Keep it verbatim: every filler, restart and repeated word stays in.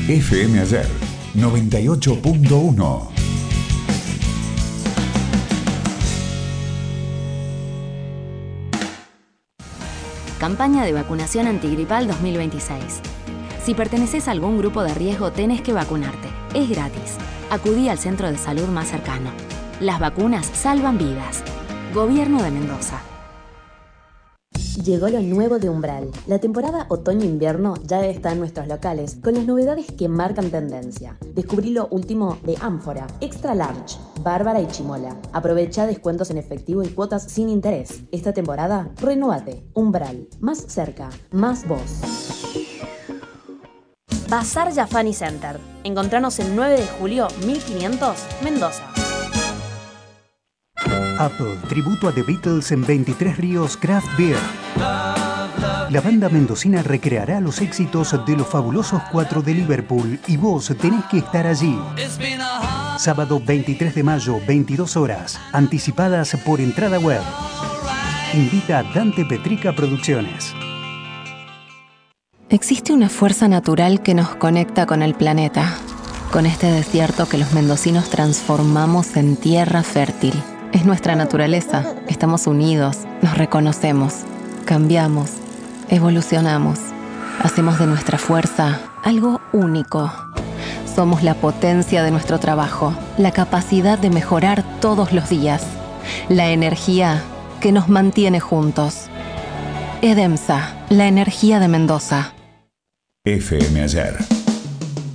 F M Ayer noventa y ocho punto uno. Campaña de vacunación antigripal dos mil veintiséis. Si perteneces a algún grupo de riesgo, tenés que vacunarte. Es gratis. Acudí al centro de salud más cercano. Las vacunas salvan vidas. Gobierno de Mendoza. Llegó lo nuevo de Umbral. La temporada otoño-invierno ya está en nuestros locales, con las novedades que marcan tendencia. Descubrí lo último de Ánfora, Extra Large, Bárbara y Chimola. Aprovecha descuentos en efectivo y cuotas sin interés. Esta temporada, renovate. Umbral. Más cerca, más vos. Bazar Jafani Center. Encontranos el nueve de julio mil quinientos, Mendoza. Apple, tributo a The Beatles en veintitrés Ríos Craft Beer. La banda mendocina recreará los éxitos de los fabulosos cuatro de Liverpool y vos tenés que estar allí. Sábado veintitrés de mayo, veintidós horas, anticipadas por entrada web. Invita a Dante Petrica Producciones. Existe una fuerza natural que nos conecta con el planeta, con este desierto que los mendocinos transformamos en tierra fértil. Es nuestra naturaleza, estamos unidos, nos reconocemos, cambiamos, evolucionamos, hacemos de nuestra fuerza algo único. Somos la potencia de nuestro trabajo, la capacidad de mejorar todos los días, la energía que nos mantiene juntos. EDEMSA, la energía de Mendoza. F M Ayer